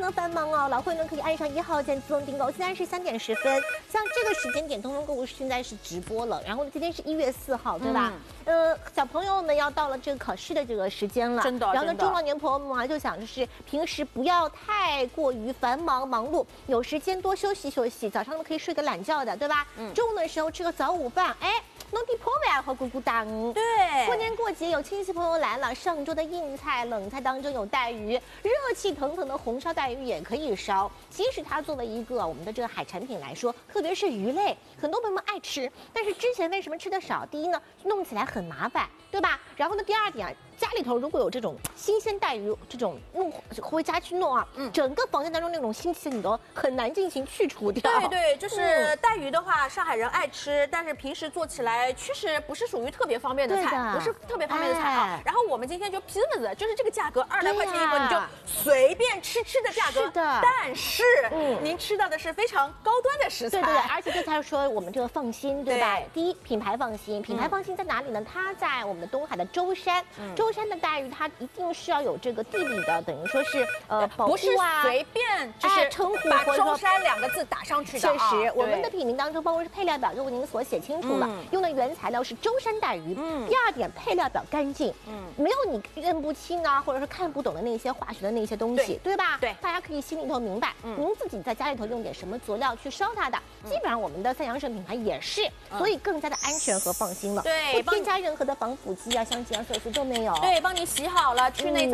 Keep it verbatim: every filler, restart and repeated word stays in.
能繁忙哦，老会员可以按上一号键自动订购。现在是三点十分，像这个时间点，东东购物现在是直播了。然后呢，今天是一月四号，对吧？嗯、呃，小朋友们要到了这个考试的这个时间了， 真的。 然后呢，中老年朋友们啊，就想就是平时不要太过于繁忙忙碌，有时间多休息休息，早上呢可以睡个懒觉的，对吧？嗯。中午的时候吃个早午饭，哎。弄地破碗和咕咕当， 对， 过年过节有亲戚朋友来了，上桌的硬菜、冷菜当中有带鱼，热气腾腾的红烧带鱼也可以烧。即使它作为一个我们的这个海产品来说，特别是鱼类，很多朋友们爱吃，但是之前为什么吃的少？第一呢，弄起来很麻烦，对吧？然后呢，第二点。家里头如果有这种新鲜带鱼，这种弄回家去弄啊，嗯，整个房间当中那种腥气你都很难进行去除掉。 对对，就是带鱼的话，上海人爱吃，但是平时做起来确实不是属于特别方便的菜，不是特别方便的菜啊。然后我们今天就拼了子，就是这个价格二十来块钱一个，你就随便吃吃的价格。 是的， 但是嗯，您吃到的是非常高端的食材。 对对，而且这才是说我们这个放心，对吧？第一，品牌放心，品牌放心在哪里呢？它在我们的东海的舟山。舟山的带鱼，它一定是要有这个地理的，等于说是呃保护啊， 不是随便就是称呼把舟山两个字打上去的。 确实，我们的品名当中，包括是配料表就为您所写清楚了，用的原材料是舟山带鱼。第二点，配料表干净，嗯，没有你认不清啊，或者是看不懂的那些化学的那些东西，对吧？对，大家可以心里头明白，您自己在家里头用点什么佐料去烧它的，基本上我们的三阳盛品牌也是，所以更加的安全和放心了。 对， 不添加任何的防腐剂啊、香精啊、色素都没有。 对，帮你洗好了，去内脏。